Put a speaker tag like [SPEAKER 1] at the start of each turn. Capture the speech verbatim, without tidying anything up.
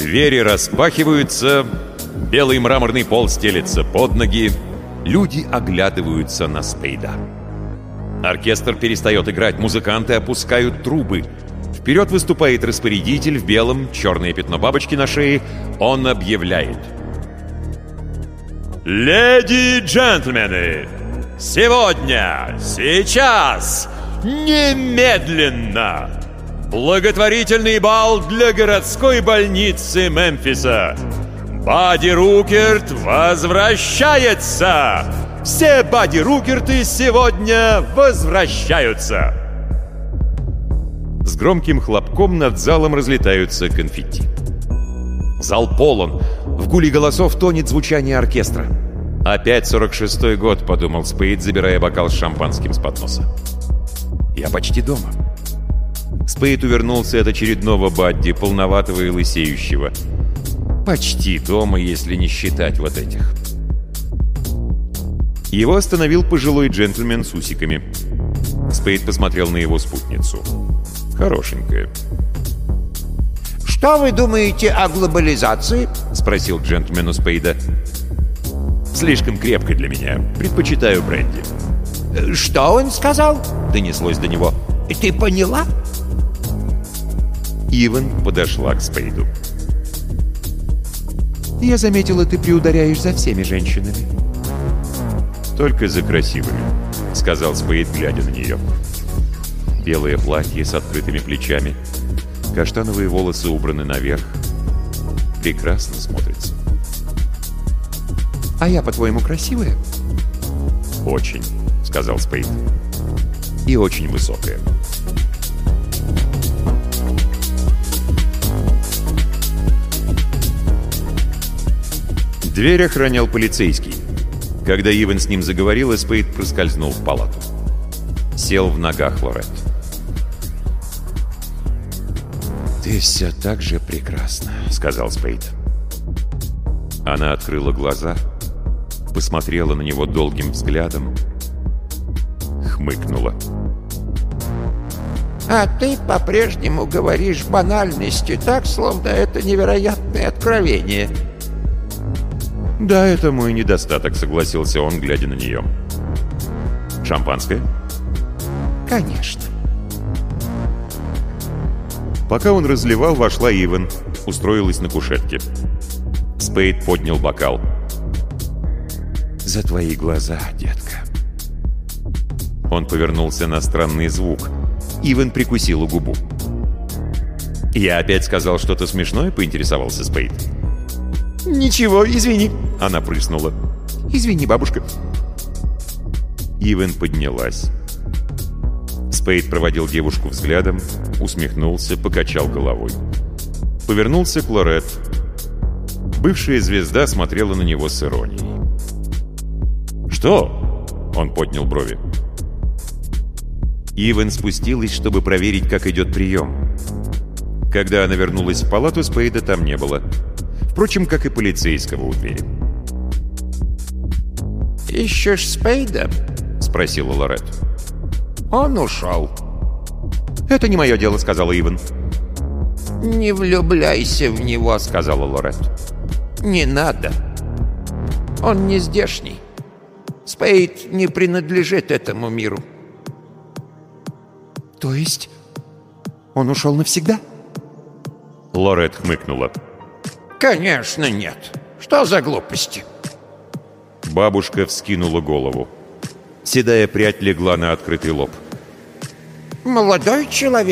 [SPEAKER 1] Двери распахиваются, белый мраморный пол стелется под ноги, люди оглядываются на Спейда. Оркестр перестает играть, музыканты опускают трубы. Вперед выступает распорядитель в белом, черное пятно бабочки на шее. Он объявляет: «Леди и джентльмены, сегодня, сейчас, немедленно благотворительный бал для городской больницы Мемфиса. Бадди Рукерт возвращается! Все Бадди Рукерты сегодня возвращаются!» С громким хлопком над залом разлетаются конфетти. Зал полон. В гуле голосов тонет звучание оркестра. «Опять сорок шестой год», — подумал Спейд, забирая бокал с шампанским с подноса. «Я почти дома». Спейд увернулся от очередного Бадди, полноватого и лысеющего. Почти дома, если не считать вот этих. Его остановил пожилой джентльмен с усиками. Спейд посмотрел на его спутницу. Хорошенькая.
[SPEAKER 2] «Что вы думаете о глобализации?»
[SPEAKER 1] — спросил джентльмен у Спейда. «Слишком крепко для меня. Предпочитаю бренди».
[SPEAKER 2] «Что он сказал?»
[SPEAKER 1] — донеслось до него.
[SPEAKER 2] «Ты поняла?»
[SPEAKER 1] Иван подошла к Спейду.
[SPEAKER 3] «Я заметила, ты приударяешь за всеми женщинами».
[SPEAKER 1] «Только за красивыми», — сказал Спейд, глядя на нее. Белое платье с открытыми плечами, каштановые волосы убраны наверх. Прекрасно смотрится.
[SPEAKER 3] «А я, по-твоему, красивая?»
[SPEAKER 1] «Очень», — сказал Спейд. «И очень высокая». Дверь охранял полицейский. Когда Иван с ним заговорил, Спейд проскользнул в палату. Сел в ногах Лорет. «Ты все так же прекрасна», — сказал Спейд. Она открыла глаза, посмотрела на него долгим взглядом, хмыкнула.
[SPEAKER 2] «А ты по-прежнему говоришь банальности, так, словно это невероятное откровение».
[SPEAKER 1] «Да, это мой недостаток», — согласился он, глядя на нее. «Шампанское?»
[SPEAKER 2] «Конечно».
[SPEAKER 1] Пока он разливал, вошла Иван, устроилась на кушетке. Спейд поднял бокал. «За твои глаза, детка». Он повернулся на странный звук. Иван прикусила губу. «Я опять сказал что-то смешное?» — поинтересовался Спейд. «Ничего, извини», — она прыснула.
[SPEAKER 3] «Извини, бабушка».
[SPEAKER 1] Иван поднялась. Спейд проводил девушку взглядом, усмехнулся, покачал головой. Повернулся к Лорет. Бывшая звезда смотрела на него с иронией. «Что?» — он поднял брови. Иван спустилась, чтобы проверить, как идет прием. Когда она вернулась в палату, Спейда там не было. Впрочем, как и полицейского у двери.
[SPEAKER 2] «Ищешь Спейда?»
[SPEAKER 1] — спросила Лорет.
[SPEAKER 2] «Он ушел».
[SPEAKER 1] «Это не мое дело», — сказала Иван.
[SPEAKER 2] «Не влюбляйся в него», —
[SPEAKER 1] сказала Лорет.
[SPEAKER 2] «Не надо. Он не здешний. Спейд не принадлежит этому миру».
[SPEAKER 3] «То есть он ушел навсегда?»
[SPEAKER 1] Лорет хмыкнула.
[SPEAKER 2] «Конечно нет. Что за глупости?»
[SPEAKER 1] Бабушка вскинула голову. Седая прядь легла на открытый лоб.
[SPEAKER 2] «Молодой человек».